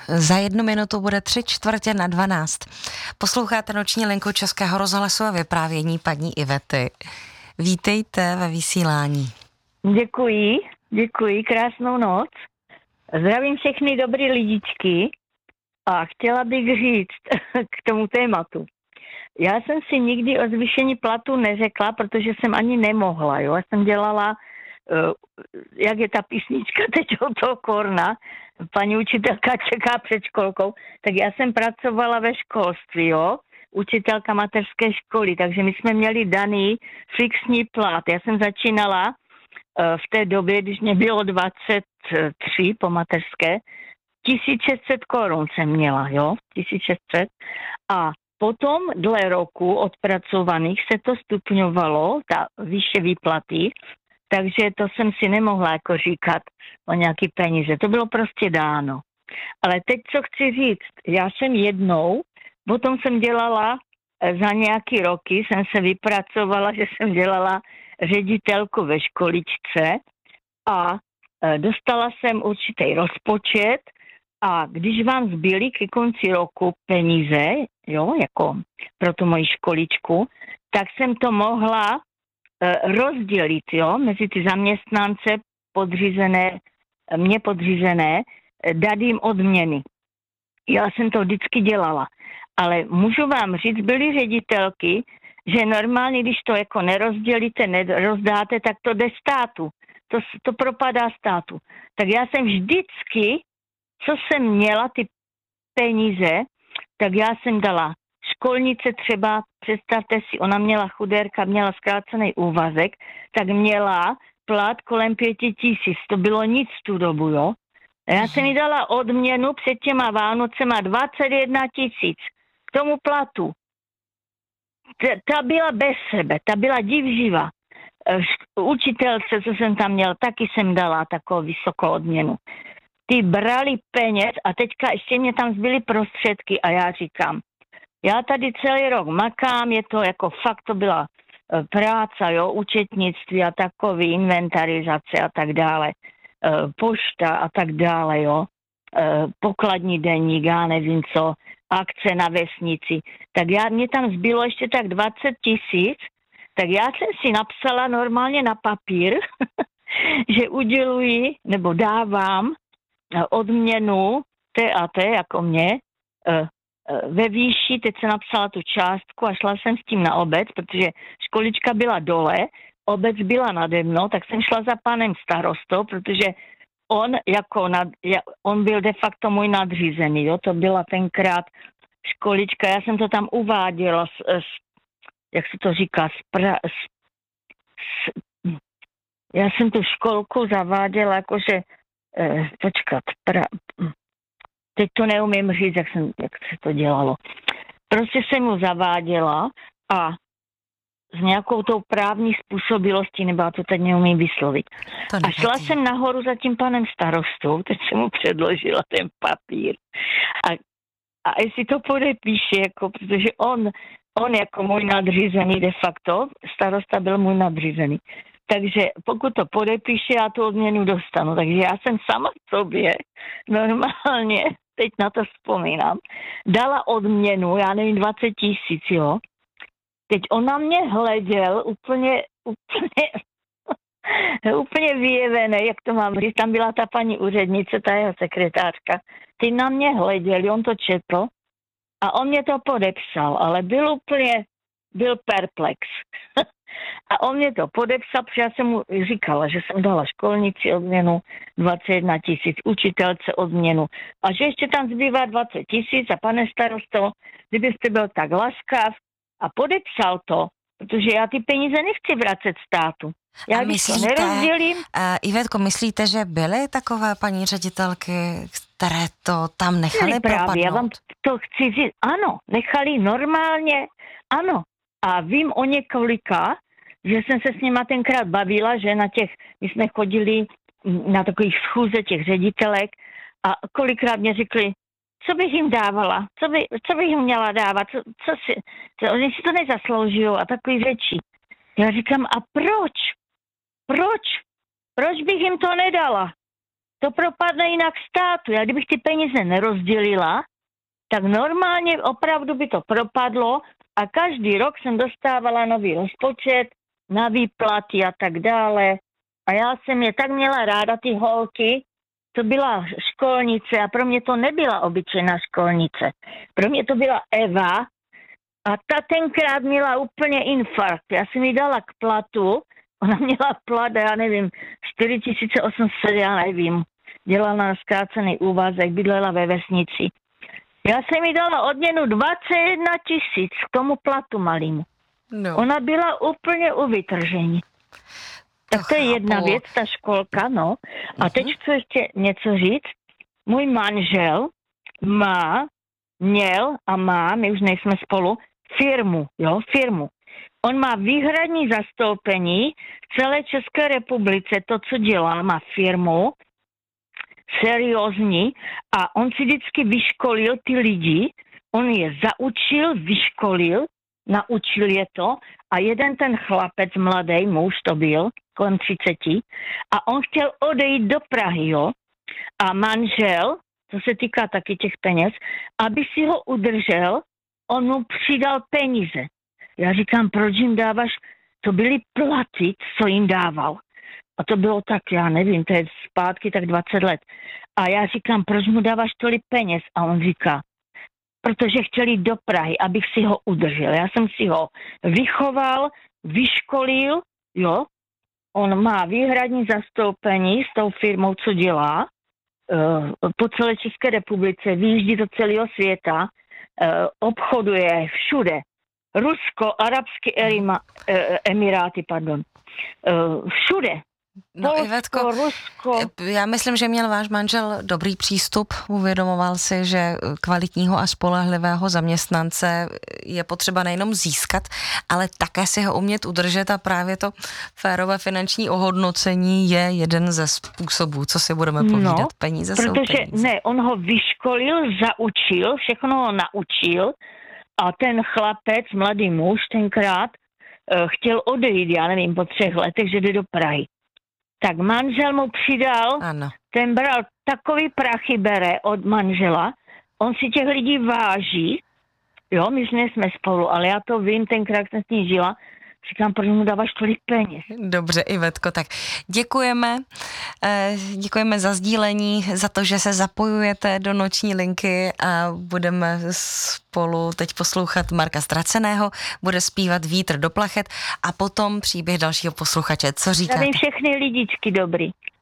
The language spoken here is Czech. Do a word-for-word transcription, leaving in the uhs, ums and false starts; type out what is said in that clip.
Za jednu minutu bude tři čtvrtě na dvanáct. Posloucháte noční linku Českého rozhlasu a vyprávění paní Ivety. Vítejte ve vysílání. Děkuji, děkuji, krásnou noc. Zdravím všechny dobrý lidičky a chtěla bych říct k tomu tématu. Já jsem si nikdy o zvýšení platu neřekla, protože jsem ani nemohla. Jo? Já jsem dělala, jak je ta písnička teď od toho Korna, paní učitelka čeká před školkou, tak já jsem pracovala ve školství, jo? Učitelka mateřské školy, takže my jsme měli daný fixní plat. Já jsem začínala v té době, když mě bylo dvacet tři po mateřské, tisíc šest set korun jsem měla, jo, tisíc šest set. A potom dle roku odpracovaných se to stupňovalo, ta výše výplaty, takže to jsem si nemohla jako říkat o nějaký peníze. To bylo prostě dáno. Ale teď, co chci říct, já jsem jednou, potom jsem dělala za nějaký roky, jsem se vypracovala, že jsem dělala ředitelku ve školičce a dostala jsem určitý rozpočet a když vám zbyly ke konci roku peníze, jo, jako pro tu moji školičku, tak jsem to mohla rozdělit, jo, mezi ty zaměstnance podřízené, mě podřízené, dát jim odměny. Já jsem to vždycky dělala. Ale můžu vám říct, byly ředitelky, že normálně, když to jako nerozdělíte, nerozdáte, tak to jde státu. To, to propadá státu. Tak já jsem vždycky, co jsem měla, ty peníze, tak já jsem dala školnice třeba, představte si, ona měla chudérka, měla zkrácený úvazek, tak měla plat kolem pěti tisíc. To bylo nic tu dobu, jo. Já jsem mi dala odměnu před těma Vánocema dvacet jedna tisíc k tomu platu. Ta, ta byla bez sebe, ta byla divživa. Učitelce, co jsem tam měla, taky jsem dala takovou vysokou odměnu. Ty brali peněz a teďka ještě mě tam zbyly prostředky a já říkám, já tady celý rok makám, je to jako fakt, to byla práce, jo, účetnictví a takový, inventarizace a tak dále, pošta a tak dále, jo, pokladní deník, já nevím co, akce na vesnici. Tak já, mě tam zbylo ještě tak dvacet tisíc, tak já jsem si napsala normálně na papír, že uděluji nebo dávám odměnu té a té, jako mě, ve výši, teď jsem napsala tu částku a šla jsem s tím na obec, protože školička byla dole, obec byla nade mnou, tak jsem šla za panem starostou, protože on jako nad, on byl de facto můj nadřízený, jo, to byla tenkrát školička, já jsem to tam uváděla, s, s, jak se to říká, s, pra, s, s, já jsem tu školku zaváděla, jakože, eh, počkat, pra, teď to neumím říct, jak, jsem, jak se to dělalo. Prostě jsem mu zaváděla a s nějakou tou právní způsobilostí, nebo já to teď neumím vyslovit. A šla jsem nahoru za tím panem starostou, teď jsem mu předložila ten papír. A, a jestli to podepíše, jako, protože on, on jako můj nadřízený de facto, starosta byl můj nadřízený. Takže pokud to podepíše, já tu odměnu dostanu. Takže já jsem sama sobě normálně, teď na to vzpomínám, dala odměnu, já nevím, dvacet tisíc, jo. Teď on na mě hleděl úplně, úplně, úplně vyjevený, jak to mám říct. Tam byla ta paní úřednice, ta jeho sekretářka. Teď na mě hleděl, on to četl a on mě to podepsal, ale byl úplně, byl perplex. A on mě to podepsal, protože já jsem mu říkala, že jsem dala školnici odměnu dvacet jedna tisíc, učitelce odměnu a že ještě tam zbývá dvacet tisíc a pane starosto, kdybyste byl tak laskav, a podepsal to, protože já ty peníze nechci vracet státu. Já a myslíte, to nerozdělím. Uh, Ivetko, myslíte, že byly takové paní ředitelky, které to tam nechaly právě, propadnout? Já vám to chci říct. Ano, nechali normálně, ano. A vím o několika, že jsem se s nima tenkrát bavila, že na těch, my jsme chodili na takových schůze těch ředitelek a kolikrát mě řekli, co bych jim dávala, co, by, co bych jim měla dávat, co, co si, co, oni si to nezaslouží a takový řeči. Já říkám, a proč? Proč? Proč bych jim to nedala? to propadne jinak státu. Já kdybych ty peníze nerozdělila, tak normálně opravdu by to propadlo a každý rok jsem dostávala nový rozpočet na výplaty a tak dále. A já jsem je tak měla ráda, ty holky, to byla školnice a pro mě to nebyla obyčejná školnice. Pro mě to byla Eva a ta tenkrát měla úplně infarkt. Já jsem jí dala k platu, ona měla plat, já nevím, čtyři tisíce osm set, já nevím. Dělala na zkrácený úvazek, bydlela ve vesnici. Já jsem jí dala odměnu dvacet jedna tisíc k tomu platu malýmu. No. Ona byla úplně u vytržení. Tak to je jedna věc, ta školka, no. A uh-huh. teď chci ještě něco říct. Můj manžel má, měl a má, my už nejsme spolu, firmu, jo, firmu. On má výhradní zastoupení v celé České republice, to, co dělá, má firmu, seriózní, a on si vždycky vyškolil ty lidi, on je zaučil, vyškolil, naučil je to a jeden ten chlapec, mladý muž to byl, kolem třiceti, a on chtěl odejít do Prahy, jo, a manžel, to se týká taky těch peněz, aby si ho udržel, on mu přidal peníze. Já říkám, proč jim dáváš, to byly platy, co jim dával. A to bylo tak, já nevím, to je zpátky tak dvacet let. A já říkám, proč mu dáváš tolik peněz? A on říká, protože chtěli do Prahy, abych si ho udržel. Já jsem si ho vychoval, vyškolil, jo. On má výhradní zastoupení s tou firmou, co dělá, po celé České republice, vyjíždí do celého světa, obchoduje všude. Rusko, Arabské Emiráty, pardon. Všude. No, Polsko, Ivetko, Rusko. Já myslím, že měl váš manžel dobrý přístup, uvědomoval si, že kvalitního a spolehlivého zaměstnance je potřeba nejenom získat, ale také si ho umět udržet, a právě to férové finanční ohodnocení je jeden ze způsobů, co si budeme povídat. No, peníze protože, jsou peníze. Ne, on ho vyškolil, zaučil, všechno ho naučil a ten chlapec, mladý muž tenkrát, chtěl odejít, já nevím, po třech letech, že jde do Prahy. Tak manžel mu přidal, ano. Ten bral takový prachy, bere od manžela, on si těch lidí váží, jo, my jsme spolu, ale já to vím, tenkrát jsem s ní žila, říkám, proč mu dáváš tolik peněz. Dobře, Ivetko, tak děkujeme, děkujeme za sdílení, za to, že se zapojujete do noční linky a budeme spolu teď poslouchat Marka Ztraceného, bude zpívat Vítr do plachet a potom příběh dalšího posluchače. Co říkáte? Tady všechny lidičky dobrý.